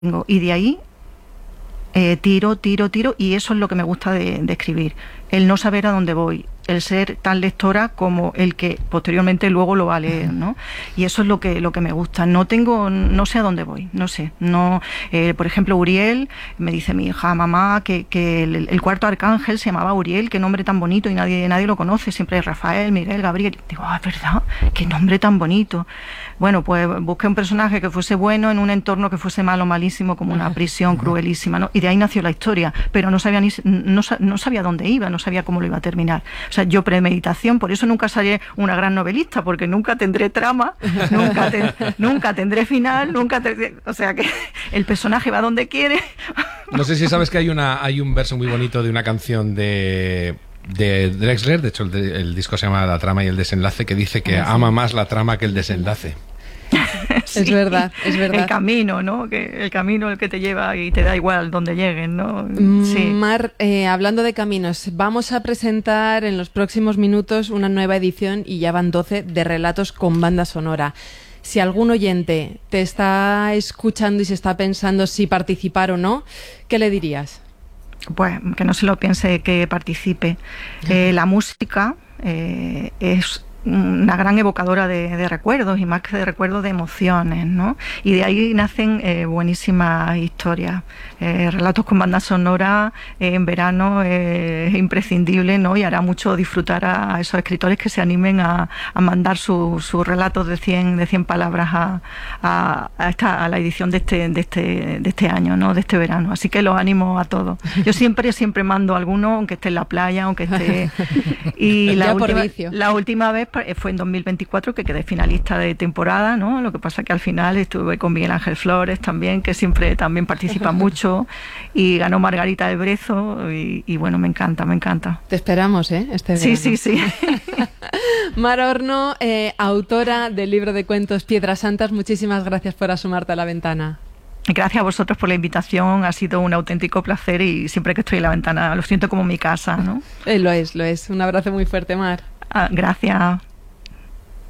tengo. Y de ahí tiro, y eso es lo que me gusta de escribir. El no saber a dónde voy, el ser tan lectora como el que posteriormente luego lo va a leer, ¿no? Y eso es lo que me gusta. No sé a dónde voy, no sé. Por ejemplo, Uriel, me dice mi hija, mamá, que el cuarto arcángel se llamaba Uriel, qué nombre tan bonito, y nadie lo conoce, siempre es Rafael, Miguel, Gabriel. Digo, es verdad, qué nombre tan bonito. Bueno, pues busqué un personaje que fuese bueno en un entorno que fuese malo, malísimo, como una prisión cruelísima, ¿no? Y de ahí nació la historia, pero no sabía dónde iba, no sabía cómo lo iba a terminar. O sea, yo premeditación, por eso nunca seré una gran novelista, porque nunca tendré trama, nunca tendré final, o sea que el personaje va donde quiere. No sé si sabes que hay un verso muy bonito de una canción de Drexler, de hecho el disco se llama La trama y el desenlace, que dice que ama más la trama que el desenlace. Sí, es verdad. El camino, ¿no? Que el camino el que te lleva y te da igual donde lleguen, ¿no? Sí. Mar, hablando de caminos, vamos a presentar en los próximos minutos una nueva edición, y ya van 12, de Relatos con banda sonora. Si algún oyente te está escuchando y se está pensando si participar o no, ¿qué le dirías? Pues que no se lo piense, que participe. La música es una gran evocadora de recuerdos, y más que de recuerdos, de emociones, ¿no? Y de ahí nacen buenísimas historias. Relatos con banda sonora en verano es imprescindible, ¿no? Y hará mucho disfrutar a esos escritores que se animen a mandar sus relatos de 100 palabras a la edición de este año, ¿no? De este verano. Así que los animo a todos. Yo siempre mando alguno, aunque esté en la playa, aunque esté... Y la última vez fue en 2024, que quedé finalista de temporada, ¿no? Lo que pasa que al final estuve con Miguel Ángel Flores también, que siempre también participa mucho, y ganó Margarita del Brezo, y bueno, me encanta. Te esperamos, este verano. Sí. Mar Horno, autora del libro de cuentos Piedras Santas, muchísimas gracias por asomarte a la ventana. Gracias a vosotros por la invitación, ha sido un auténtico placer, y siempre que estoy en la ventana lo siento como mi casa, ¿no? Lo es. Un abrazo muy fuerte, Mar. Gracias.